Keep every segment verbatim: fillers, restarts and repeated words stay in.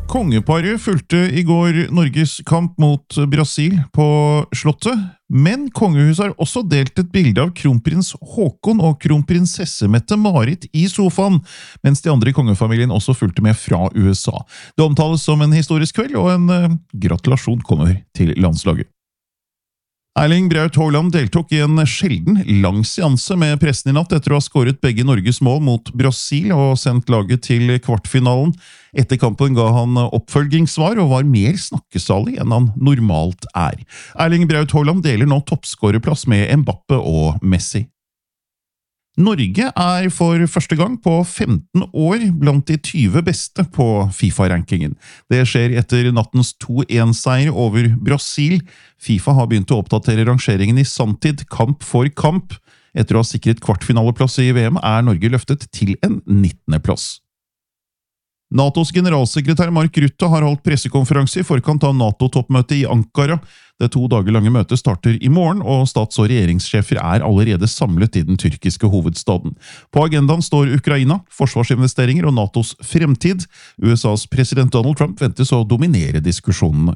Kongeparet fulgte i går Norges kamp mot Brasil på slottet, men kongehuset har også delt et bilde av kronprins Håkon og kronprinsesse Mette-Marit i sofaen, mens de andre i kongefamilien også fulgte med fra U S A. Det omtales som en historisk kveld, og en uh, gratulasjon kommer til landslaget. Erling Braut Haaland deltok i en sjelden lang seanse med pressen i natt etter å ha skåret begge Norges mål mot Brasil og sendt laget til kvartfinalen. Etter kampen ga han oppfølgingssvar og var mer snakkesalig enn han normalt er. Erling Braut Haaland deler nå toppskårerplass med Mbappe og Messi. Norge er for første gang på femten år blant de tyve beste på FIFA-rankingen. Det skjer etter nattens to en-seier over Brasil. FIFA har begynt å oppdatere rangeringen i sanntid, kamp for kamp. Etter å ha sikret kvartfinaleplass i V M er Norge løftet til en nittende plass. NATOs generalsekretær Mark Rutte har holdt pressekonferanse i forkant av NATO-toppmøtet i Ankara. Det to dager lange møtet starter i morgen, og stats- og regjeringssjefer er allerede samlet i den tyrkiske hovedstaden. På agendaen står Ukraina, forsvarsinvesteringer og NATOs fremtid. U S A's president Donald Trump ventes å dominere diskusjonene.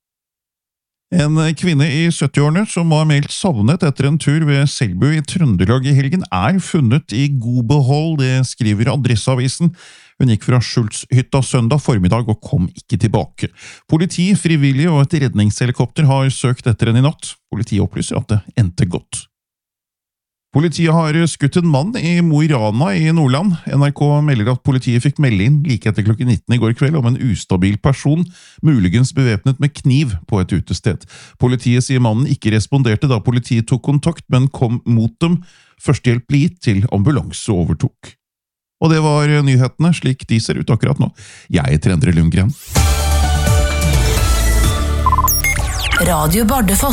En kvinne i sytti-årene som var meldt savnet etter en tur ved Selbu i Trøndelag i helgen er funnet i god behold, det skriver Adresseavisen. Hun gikk fra Skjulshytta søndag formiddag og kom ikke tilbake. Politi, frivillige og et redningshelikopter har søkt etter henne i natt. Politiet opplyser at det endte godt. Politiet har skutt en mann i Mo i Rana i Nordland. N R K melder at politiet fikk melde inn like etter klokken nitten i går kveld om en ustabil person, muligens bevæpnet med kniv på et utested. Politiet sier mannen ikke responderte da politiet tok kontakt, men kom mot dem. Førstehjelp ble gitt til ambulanse overtok. Og det var nyhetene slik de ser ut akkurat nå. Jeg heter Endre Lundgren. Radio Bardufoss.